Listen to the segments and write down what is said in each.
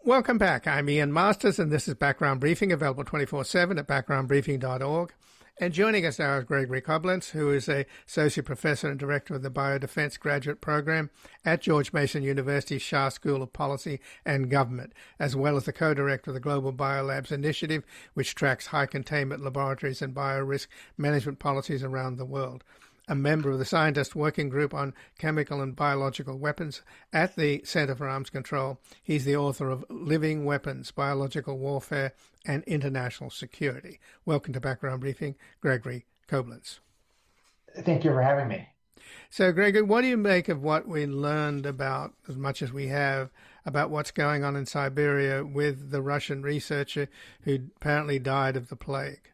Welcome back. I'm Ian Masters, and this is Background Briefing, available 24/7 at backgroundbriefing.org. And joining us now is Gregory Koblenz, who is a Associate Professor and Director of the Biodefense Graduate Program at George Mason University's Shah School of Policy and Government, as well as the co-director of the Global Biolabs Initiative, which tracks high containment laboratories and biorisk management policies around the world. A member of the Scientist Working Group on Chemical and Biological Weapons at the Center for Arms Control. He's the author of Living Weapons, Biological Warfare and International Security. Welcome to Background Briefing, Gregory Koblenz. Thank you for having me. So, Gregory, what do you make of what we learned about, as much as we have, about what's going on in Siberia with the Russian researcher who apparently died of the plague?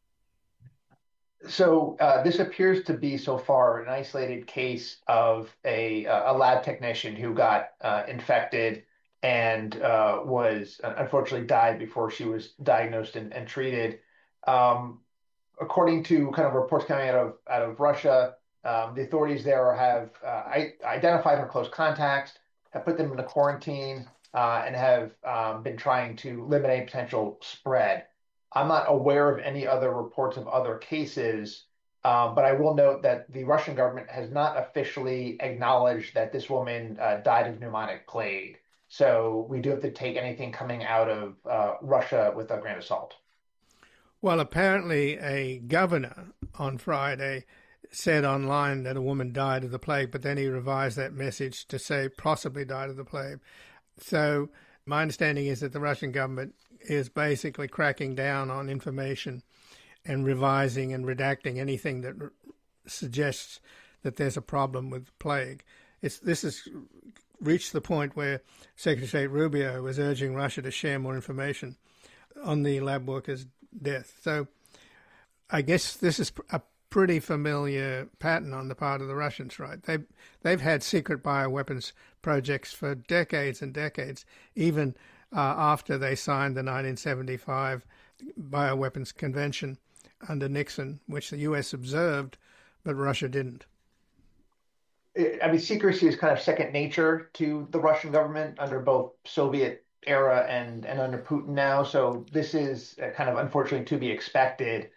So this appears to be so far an isolated case of a lab technician who got infected and was unfortunately died before she was diagnosed and treated. According to kind of reports coming out of Russia, the authorities there have identified her close contacts, have put them into quarantine, and have been trying to eliminate potential spread. I'm not aware of any other reports of other cases, but I will note that the Russian government has not officially acknowledged that this woman died of pneumonic plague. So we do have to take anything coming out of Russia with a grain of salt. Well, apparently a governor on Friday said online that a woman died of the plague, but then he revised that message to say possibly died of the plague. So my understanding is that the Russian government is basically cracking down on information and revising and redacting anything that suggests that there's a problem with plague. This has reached the point where Secretary of State Rubio was urging Russia to share more information on the lab worker's death. So I guess this is a pretty familiar pattern on the part of the Russians, right? They've had secret bioweapons projects for decades and decades, even after they signed the 1975 Bioweapons Convention under Nixon, which the U.S. observed, but Russia didn't. I mean, secrecy is kind of second nature to the Russian government under both Soviet era and under Putin now. So this is kind of unfortunately to be expected.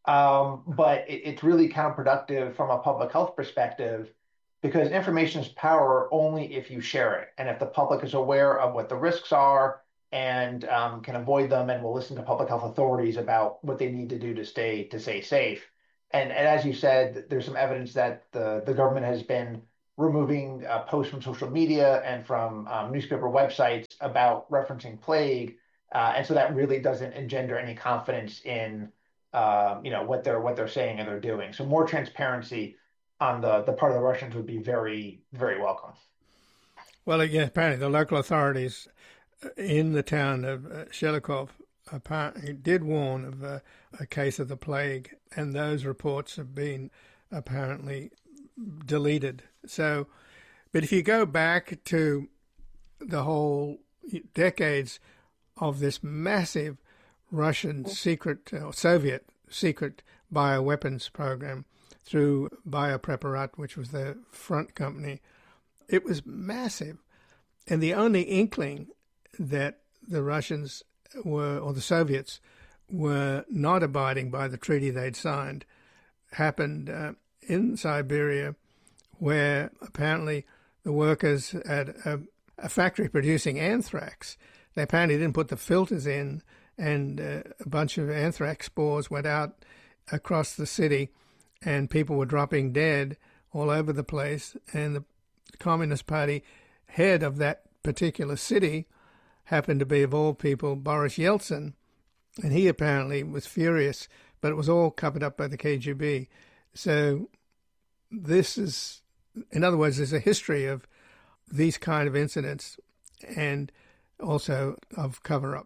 But it's really counterproductive from a public health perspective because information is power only if you share it. And if the public is aware of what the risks are and can avoid them and will listen to public health authorities about what they need to do to stay safe. And as you said, there's some evidence that the government has been removing posts from social media and from newspaper websites about referencing plague. And so that really doesn't engender any confidence in what they're saying and they're doing. So more transparency on the part of the Russians would be very, very welcome. Well, yeah, apparently the local authorities in the town of Shelikov apparently did warn of a case of the plague, and those reports have been apparently deleted. So, but if you go back to the whole decades of this massive Russian secret or Soviet secret bioweapons program through Biopreparat, which was the front company, it was massive. And the only inkling that the Russians were, or the Soviets, were not abiding by the treaty they'd signed happened in Siberia, where apparently the workers at a factory producing anthrax, they apparently didn't put the filters in, and a bunch of anthrax spores went out across the city, and people were dropping dead all over the place. And the Communist Party head of that particular city happened to be, of all people, Boris Yeltsin, and he apparently was furious, but it was all covered up by the KGB. So this is, in other words, there's a history of these kind of incidents and also of cover-up.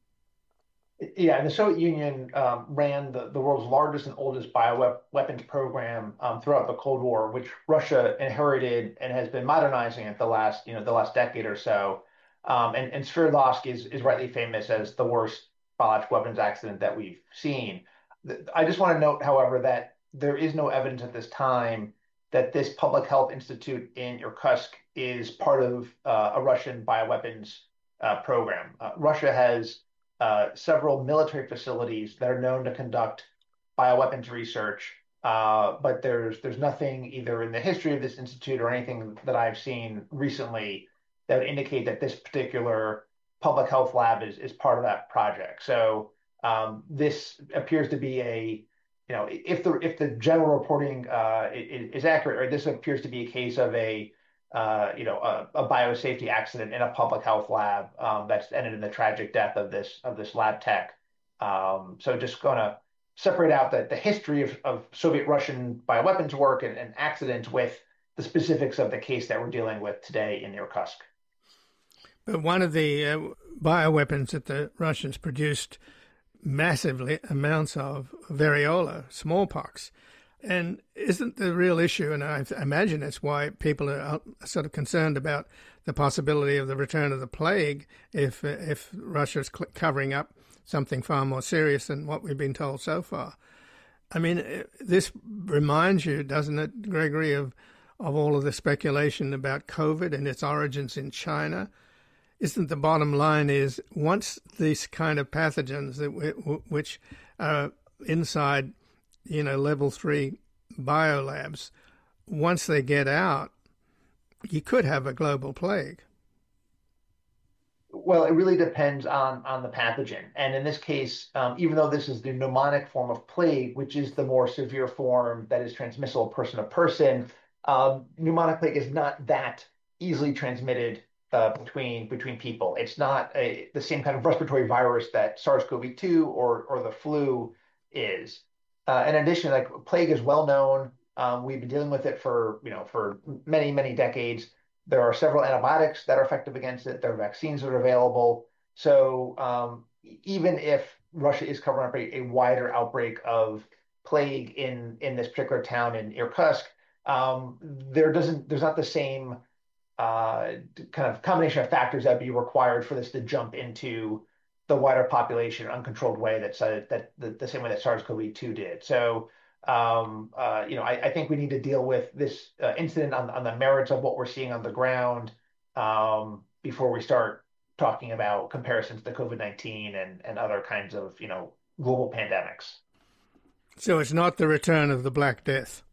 Yeah, and the Soviet Union ran the world's largest and oldest bioweapons program throughout the Cold War, which Russia inherited and has been modernizing at the last decade or so. And Sverdlovsk is rightly famous as the worst biological weapons accident that we've seen. I just want to note, however, that there is no evidence at this time that this public health institute in Irkutsk is part of a Russian bioweapons program. Russia has several military facilities that are known to conduct bioweapons research, but there's nothing either in the history of this institute or anything that I've seen recently that would indicate that this particular public health lab is part of that project. So this appears to be if the general reporting is accurate, or this appears to be a case of a biosafety accident in a public health lab that's ended in the tragic death of this lab tech. So just going to separate out the history of Soviet Russian bioweapons work and accidents with the specifics of the case that we're dealing with today in Irkutsk. But one of the bioweapons that the Russians produced massive amounts of variola, smallpox. And isn't the real issue, and I imagine that's why people are sort of concerned about the possibility of the return of the plague if Russia's covering up something far more serious than what we've been told so far. I mean, this reminds you, doesn't it, Gregory, of all of the speculation about COVID and its origins in China? Isn't the bottom line is once these kind of pathogens which are inside, level 3 biolabs, once they get out, you could have a global plague. Well, it really depends on the pathogen. And in this case, even though this is the pneumonic form of plague, which is the more severe form that is transmissible person to person, pneumonic plague is not that easily transmitted between people. It's not the same kind of respiratory virus that SARS-CoV-2 or the flu is. In addition, like plague is well known. We've been dealing with it for many, many decades. There are several antibiotics that are effective against it. There are vaccines that are available. So even if Russia is covering up a wider outbreak of plague in this particular town in Irkutsk, there's not the same kind of combination of factors that would be required for this to jump into the wider population uncontrolled way that the same way that SARS-CoV-2 did. So I think we need to deal with this incident on the merits of what we're seeing on the ground before we start talking about comparisons to COVID-19 and other kinds of global pandemics. So it's not the return of the Black Death.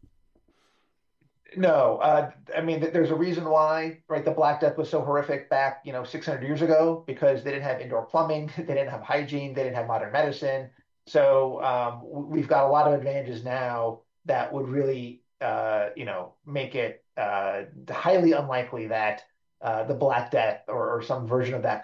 No, I mean, there's a reason why, right? The Black Death was so horrific back, 600 years ago because they didn't have indoor plumbing, they didn't have hygiene, they didn't have modern medicine. So we've got a lot of advantages now that would really, make it highly unlikely that the Black Death or some version of that